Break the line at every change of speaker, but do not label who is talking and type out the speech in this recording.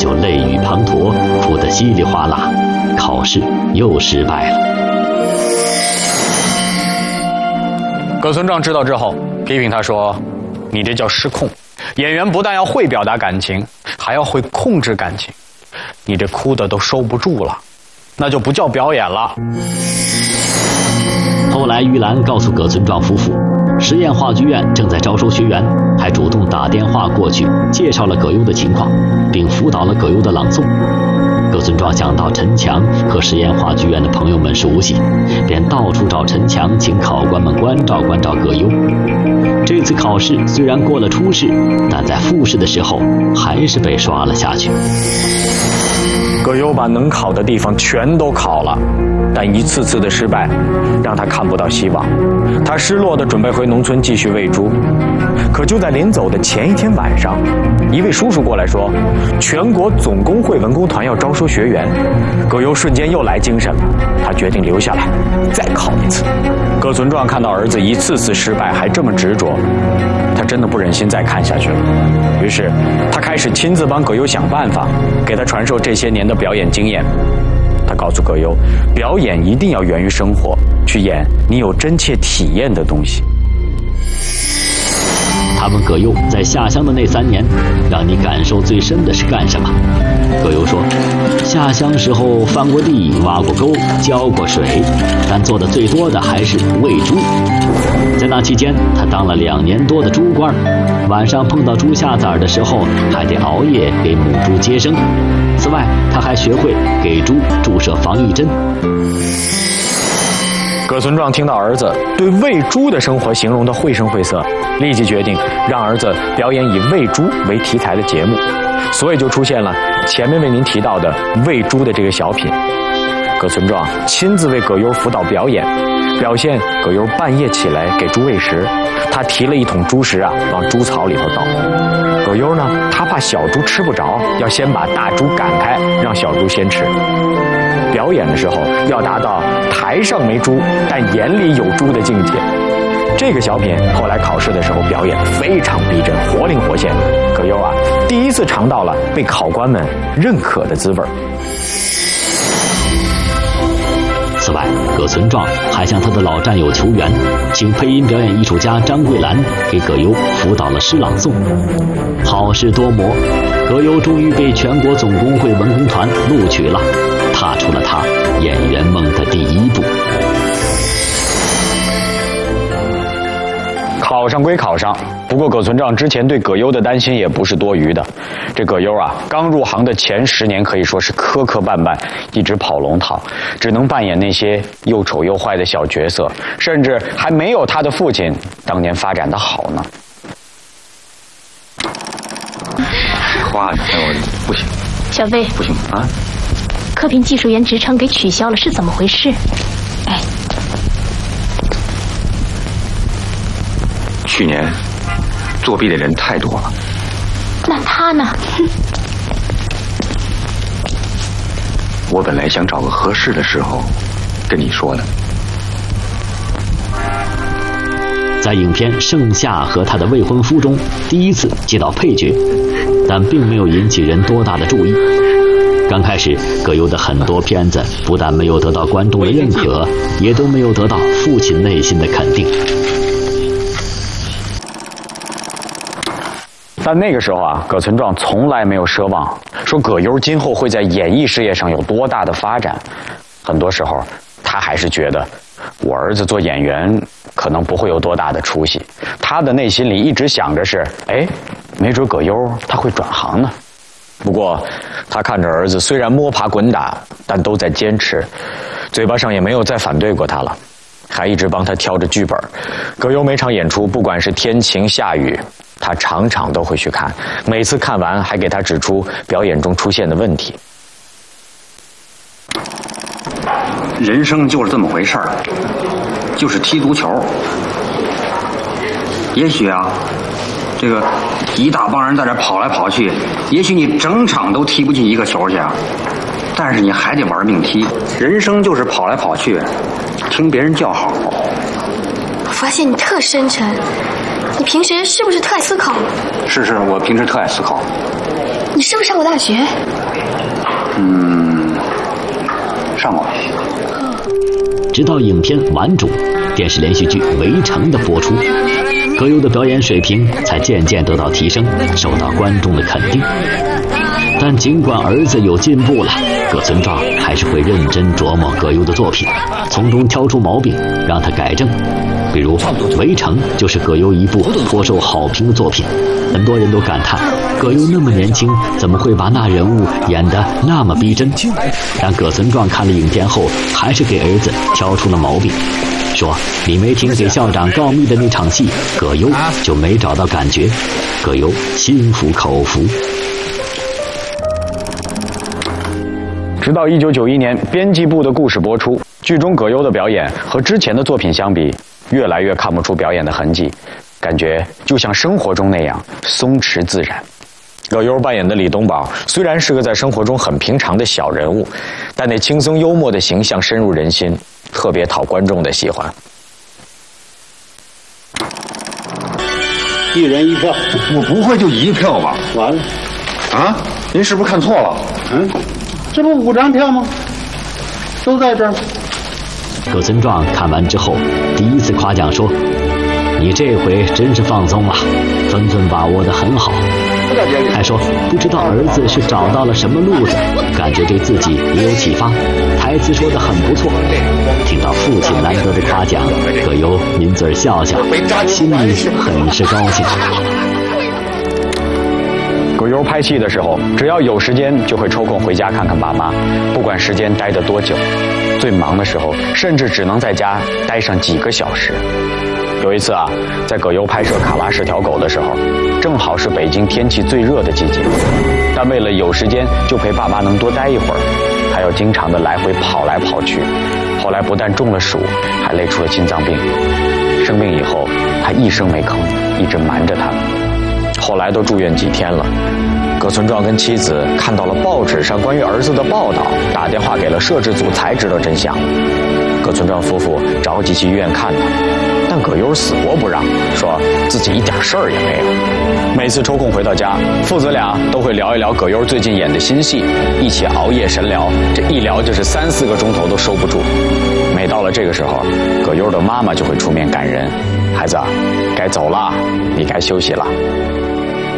就泪雨滂沱，哭得稀里哗啦，考试又失败了。
葛存壮知道之后，批评他说：“你这叫失控。演员不但要会表达感情，还要会控制感情。你这哭的都收不住了，那就不叫表演了。”
后来于兰告诉葛存壮夫妇，实验话剧院正在招收学员，还主动打电话过去介绍了葛优的情况，并辅导了葛优的朗诵。葛存壮想到陈强和实验话剧院的朋友们熟悉，便到处找陈强，请考官们关照葛优。这次考试虽然过了初试，但在复试的时候还是被刷了下去。
葛优把能考的地方全都考了，但一次次的失败让他看不到希望。他失落地准备回农村继续喂猪，可就在临走的前一天晚上，一位叔叔过来说，全国总工会文工团要招收学员。葛优瞬间又来精神了，他决定留下来再考一次。葛存壮看到儿子一次次失败还这么执着，他真的不忍心再看下去了。于是他开始亲自帮葛优想办法，给他传授这些年的表演经验。他告诉葛优，表演一定要源于生活，去演你有真切体验的东西。
他问葛优，在下乡的那3年，让你感受最深的是干什么？葛优说，下乡时候翻过地，挖过沟，浇过水，但做的最多的还是喂猪。在那期间，他当了2年多的猪倌，晚上碰到猪下崽的时候，还得熬夜给母猪接生。此外，他还学会给猪注射防疫针。
葛存壮听到儿子对喂猪的生活形容得绘声绘色，立即决定让儿子表演以喂猪为题材的节目，所以就出现了前面为您提到的喂猪的这个小品。葛存壮亲自为葛优辅导表演，表现葛优半夜起来给猪喂食，他提了一桶猪食往猪槽里头倒。葛优呢，他怕小猪吃不着，要先把大猪赶开，让小猪先吃。表演的时候要达到台上没猪，但眼里有猪的境界。这个小品后来考试的时候表演非常逼真，活灵活现。葛优第一次尝到了被考官们认可的滋味。
此外，葛存壮还向他的老战友求援，请配音表演艺术家张桂兰给葛优辅导了诗朗诵。好事多磨，葛优终于被全国总工会文工团录取了，踏出了他演员梦的第一步。
考上归考上，不过葛存壮之前对葛优的担心也不是多余的。这葛优刚入行的前10年可以说是磕磕绊绊，一直跑龙套，只能扮演那些又丑又坏的小角色，甚至还没有他的父亲当年发展的好呢。
话不行，
小飞
不行啊！
科评技术员职称给取消了，是怎么回事？哎，
去年作弊的人太多了。
那他呢？
我本来想找个合适的时候跟你说的。
在影片《盛夏和他的未婚夫》中，第一次接到配角，但并没有引起人多大的注意。刚开始，葛优的很多片子不但没有得到观众的认可，也都没有得到父亲内心的肯定。
但那个时候葛存壮从来没有奢望说葛优今后会在演艺事业上有多大的发展。很多时候，他还是觉得我儿子做演员可能不会有多大的出息。他的内心里一直想着是，没准葛优他会转行呢。不过，他看着儿子虽然摸爬滚打，但都在坚持，嘴巴上也没有再反对过他了，还一直帮他挑着剧本。葛优每场演出，不管是天晴下雨，他场场都会去看，每次看完还给他指出表演中出现的问题。
人生就是这么回事儿，就是踢足球。也许这个一大帮人在这跑来跑去，也许你整场都踢不进一个球去但是你还得玩命踢。人生就是跑来跑去，听别人叫好。
我发现你特深沉，你平时是不是特爱思考？
是，我平时特爱思考。
你是不是上过大学？
上过。
直到影片完主，电视连续剧《围城》的播出，葛优的表演水平才渐渐得到提升，受到观众的肯定。但尽管儿子有进步了，葛存壮还是会认真琢磨葛优的作品，从中挑出毛病让他改正。比如《围城》就是葛优一部颇受好评的作品，很多人都感叹葛优那么年轻，怎么会把那人物演得那么逼真。但葛存壮看了影片后，还是给儿子挑出了毛病，说你没听给校长告密的那场戏，葛优就没找到感觉。葛优心服口服。
直到1991年编辑部的故事播出，剧中葛优的表演和之前的作品相比，越来越看不出表演的痕迹，感觉就像生活中那样松弛自然。葛优扮演的李东宝虽然是个在生活中很平常的小人物，但那轻松幽默的形象深入人心，特别讨观众的喜欢。
一人一票，
我不会就一票吧？
完了，
啊？您是不是看错了？
这不5张票吗？都在这儿。
葛存壮看完之后，第一次夸奖说：“你这回真是放松了，分寸把握得很好。”还说不知道儿子是找到了什么路子，感觉对自己也有启发，台词说得很不错。听到父亲难得的夸奖，葛优抿嘴笑笑，心里很是高兴。
葛优拍戏的时候，只要有时间就会抽空回家看看爸妈，不管时间待得多久，最忙的时候甚至只能在家待上几个小时。有一次啊，在葛优拍摄《卡拉10条狗》的时候，正好是北京天气最热的季节，但为了有时间就陪爸妈能多待一会儿，还要经常的来回跑来跑去。后来不但中了暑，还累出了心脏病。生病以后，他一声没吭，一直瞒着他们。后来都住院几天了，葛存壮跟妻子看到了报纸上关于儿子的报道，打电话给了摄制组才知道真相。葛存壮夫妇着急去医院看他，但葛优死活不让，说自己一点事儿也没有。每次抽空回到家，父子俩都会聊一聊葛优最近演的新戏，一起熬夜神聊，这一聊就是3、4个钟头都收不住。每到了这个时候，葛优的妈妈就会出面感人：“孩子，该走了，你该休息了。”